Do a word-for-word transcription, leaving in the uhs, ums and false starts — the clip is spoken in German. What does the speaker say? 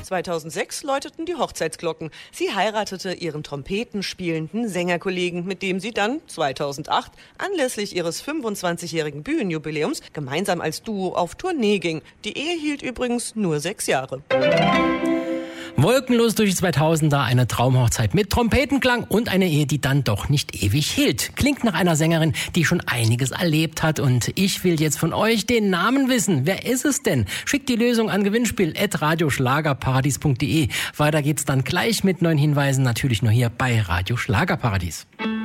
zweitausendsechs läuteten die Hochzeitsglocken. Sie heiratete ihren trompetenspielenden Sängerkollegen, mit dem sie dann zweitausendacht anlässlich ihres fünfundzwanzigjährigen Bühnenjubiläums gemeinsam als Duo auf Tournee ging. Die Ehe hielt übrigens nur sechs Jahre. Wolkenlos durch die zweitausender, eine Traumhochzeit mit Trompetenklang und eine Ehe, die dann doch nicht ewig hielt. Klingt nach einer Sängerin, die schon einiges erlebt hat, und ich will jetzt von euch den Namen wissen. Wer ist es denn? Schickt die Lösung an gewinnspiel at radioschlagerparadies punkt de. Weiter geht's dann gleich mit neuen Hinweisen, natürlich nur hier bei Radio Schlagerparadies.